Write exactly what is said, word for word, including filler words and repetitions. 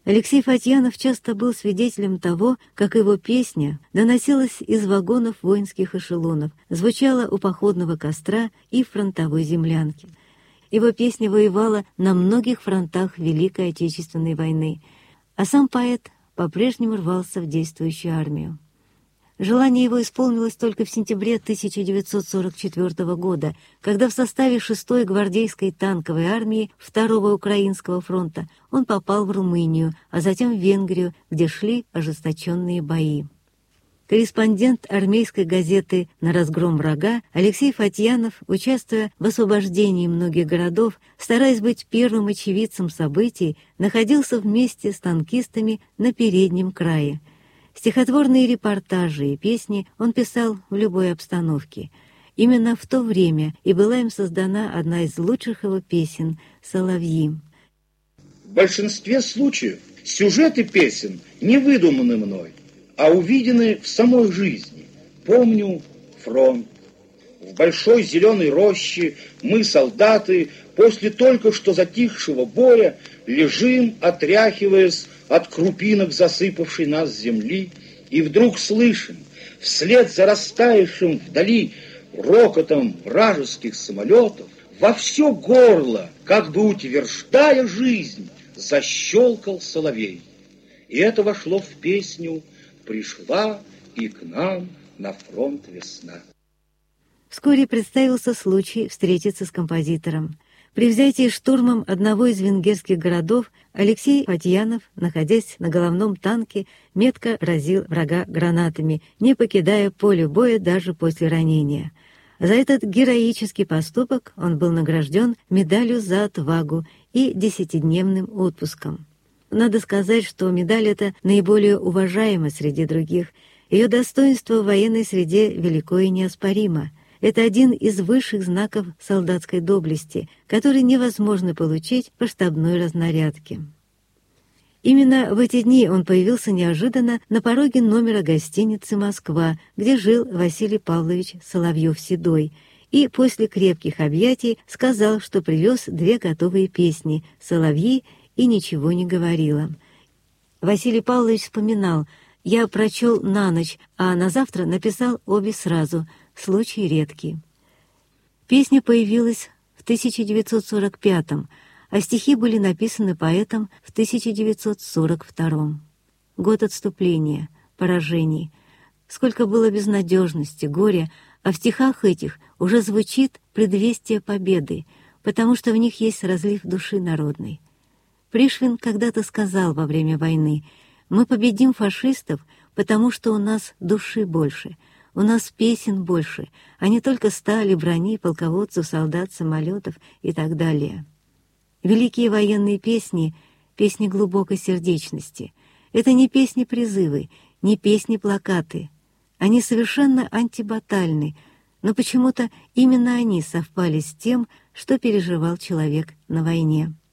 Алексей Фатьянов часто был свидетелем того, как его песня доносилась из вагонов воинских эшелонов, звучала у походного костра и фронтовой землянки. Его песня воевала на многих фронтах Великой Отечественной войны, а сам поэт по-прежнему рвался в действующую армию. Желание его исполнилось только в сентябре тысяча девятьсот сорок четвёртого года, когда в составе шестой гвардейской танковой армии второго Украинского фронта он попал в Румынию, а затем в Венгрию, где шли ожесточенные бои. Корреспондент армейской газеты «На разгром врага» Алексей Фатьянов, участвуя в освобождении многих городов, стараясь быть первым очевидцем событий, находился вместе с танкистами на переднем крае. Стихотворные репортажи и песни он писал в любой обстановке. Именно в то время и была им создана одна из лучших его песен «Соловьи». В большинстве случаев сюжеты песен не выдуманы мной, а увидены в самой жизни. Помню фронт. В большой зеленой роще мы, солдаты, после только что затихшего боя, лежим, отряхиваясь от крупинок засыпавшей нас земли, и вдруг слышим, вслед за растаявшим вдали рокотом вражеских самолетов, во все горло, как бы утверждая жизнь, защелкал соловей. И это вошло в песню «Пришла и к нам на фронт весна». Вскоре представился случай встретиться с композитором. При взятии штурмом одного из венгерских городов Алексей Фатьянов, находясь на головном танке, метко разил врага гранатами, не покидая поле боя даже после ранения. За этот героический поступок он был награжден медалью за отвагу и десятидневным отпуском. Надо сказать, что медаль эта наиболее уважаема среди других. Ее достоинство в военной среде велико и неоспоримо. Это один из высших знаков солдатской доблести, который невозможно получить по штабной разнарядке. Именно в эти дни он появился неожиданно на пороге номера гостиницы «Москва», где жил Василий Павлович Соловьев-Седой, и после крепких объятий сказал, что привез две готовые песни «Соловьи» и «Ничего не говорила». Василий Павлович вспоминал: «Я прочел на ночь, а на завтра написал обе сразу. Случай редкий». Песня появилась в тысяча девятьсот сорок пятом, а стихи были написаны поэтом в тысяча девятьсот сорок втором. Год отступления, поражений. Сколько было безнадежности, горя, а в стихах этих уже звучит предвестие победы, потому что в них есть разлив души народной. Пришвин когда-то сказал во время войны: «Мы победим фашистов, потому что у нас души больше, у нас песен больше, а не только стали, брони, полководцев, солдат, самолетов и так далее». Великие военные песни — песни глубокой сердечности. Это не песни-призывы, не песни-плакаты. Они совершенно антибатальны, но почему-то именно они совпали с тем, что переживал человек на войне.